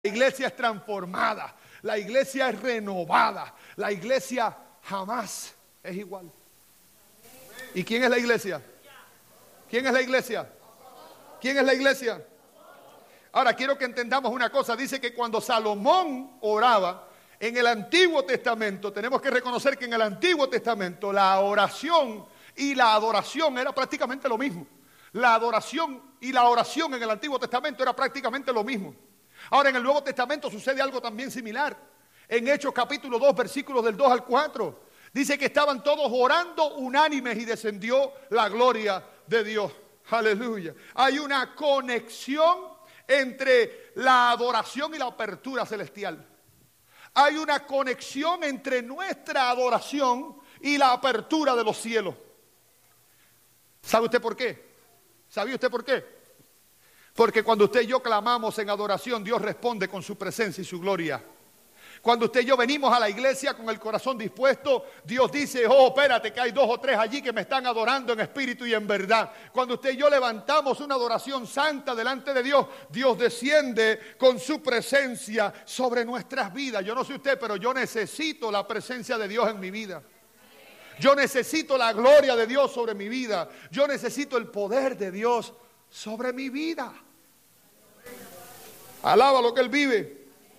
La iglesia es transformada, la iglesia es renovada, la iglesia jamás es igual. ¿Y quién es la iglesia? ¿Quién es la iglesia? ¿Quién es la iglesia? Ahora quiero que entendamos una cosa. Dice que cuando Salomón oraba en el Antiguo Testamento, tenemos que reconocer que en el Antiguo Testamento la oración y la adoración era prácticamente lo mismo. La adoración y la oración en el Antiguo Testamento era prácticamente lo mismo. Ahora en el Nuevo Testamento sucede algo también similar. En Hechos capítulo 2, versículos del 2 al 4, dice que estaban todos orando unánimes y descendió la gloria de Dios. Aleluya. Hay una conexión entre la adoración y la apertura celestial. Hay una conexión entre nuestra adoración y la apertura de los cielos. ¿Sabe usted por qué? ¿Sabe usted por qué? Porque cuando usted y yo clamamos en adoración, Dios responde con su presencia y su gloria. Cuando usted y yo venimos a la iglesia con el corazón dispuesto, Dios dice, oh, espérate que hay 2 o 3 allí que me están adorando en espíritu y en verdad. Cuando usted y yo levantamos una adoración santa delante de Dios, Dios desciende con su presencia sobre nuestras vidas. Yo no sé usted, pero yo necesito la presencia de Dios en mi vida. Yo necesito la gloria de Dios sobre mi vida. Yo necesito el poder de Dios sobre mi vida. Alaba lo que Él vive.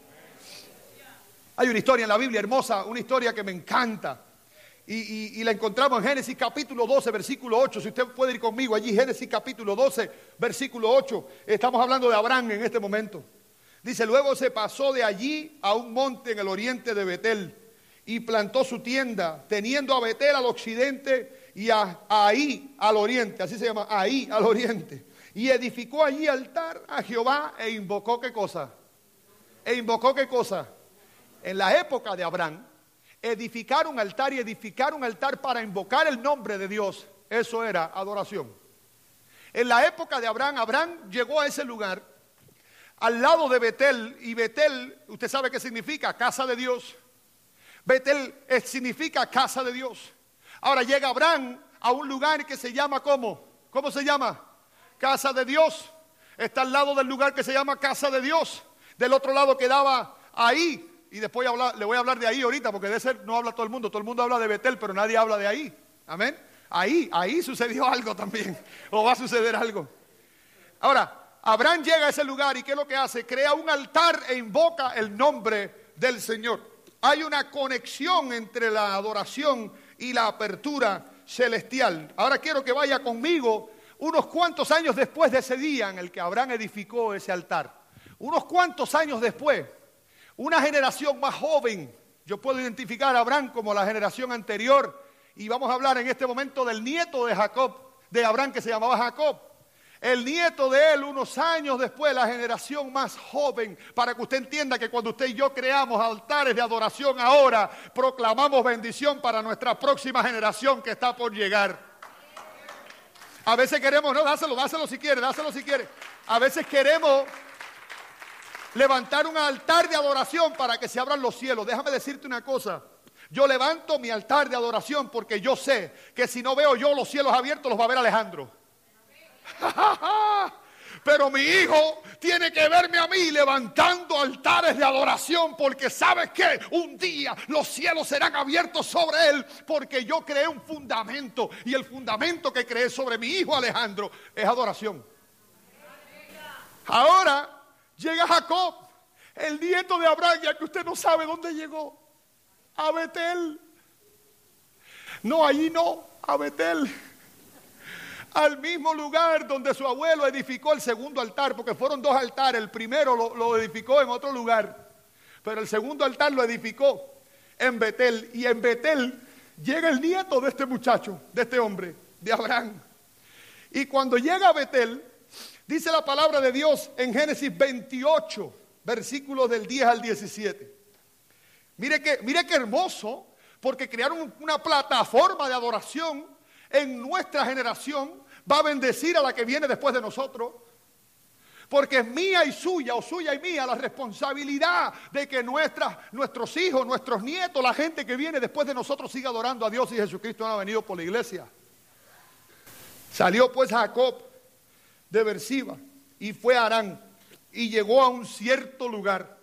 Hay una historia en la Biblia hermosa, una historia que me encanta. Y la encontramos en Génesis capítulo 12, versículo 8. Si usted puede ir conmigo allí, Génesis capítulo 12, versículo 8. Estamos hablando de Abraham en este momento. Dice, luego se pasó de allí a un monte en el oriente de Betel y plantó su tienda, teniendo a Betel al occidente y a Ahí al oriente. Así se llama, Ahí al oriente. Y edificó allí altar a Jehová e invocó ¿qué cosa? E invocó ¿qué cosa? En la época de Abraham, edificar un altar y edificar un altar para invocar el nombre de Dios, eso era adoración. En la época de Abraham, Abraham llegó a ese lugar, al lado de Betel, y Betel, usted sabe qué significa, casa de Dios. Betel significa casa de Dios. Ahora llega Abraham a un lugar que se llama ¿cómo? ¿Cómo se llama? Casa de Dios. Está al lado del lugar que se llama casa de Dios. Del otro lado quedaba Ahí. Y después le voy a hablar de Ahí ahorita, porque de ese no habla todo el mundo habla de Betel, pero nadie habla de Ahí. Amén. Ahí sucedió algo también, o va a suceder algo. Ahora, Abraham llega a ese lugar y ¿qué es lo que hace? Crea un altar e invoca el nombre del Señor. Hay una conexión entre la adoración y la apertura celestial. Ahora quiero que vaya conmigo unos cuantos años después de ese día en el que Abraham edificó ese altar. Unos cuantos años después. Una generación más joven, yo puedo identificar a Abraham como la generación anterior y vamos a hablar en este momento del nieto de Jacob, de Abraham que se llamaba Jacob. El nieto de él unos años después, la generación más joven, para que usted entienda que cuando usted y yo creamos altares de adoración ahora, proclamamos bendición para nuestra próxima generación que está por llegar. A veces queremos, no, dáselo si quiere. A veces queremos levantar un altar de adoración para que se abran los cielos. Déjame decirte una cosa. Yo levanto mi altar de adoración porque yo sé que si no veo yo los cielos abiertos, los va a ver Alejandro. Pero mi hijo tiene que verme a mí levantando altares de adoración porque ¿sabes qué? Un día los cielos serán abiertos sobre él porque yo creé un fundamento y el fundamento que creé sobre mi hijo Alejandro es adoración. Ahora llega Jacob, el nieto de Abraham, ya que usted no sabe dónde llegó, a Betel. No, allí no, a Betel. Al mismo lugar donde su abuelo edificó el segundo altar, porque fueron 2 altares, el primero lo edificó en otro lugar, pero el segundo altar lo edificó en Betel. Y en Betel llega el nieto de este muchacho, de este hombre, de Abraham. Y cuando llega a Betel, dice la palabra de Dios en Génesis 28, versículos del 10 al 17. Mire qué hermoso, porque crearon una plataforma de adoración en nuestra generación. Va a bendecir a la que viene después de nosotros. Porque es mía y suya, o suya y mía, la responsabilidad de que nuestros hijos, nuestros nietos, la gente que viene después de nosotros siga adorando a Dios y Jesucristo no ha venido por la iglesia. Salió pues Jacob de Berseba y fue a Harán. y llegó a un cierto lugar.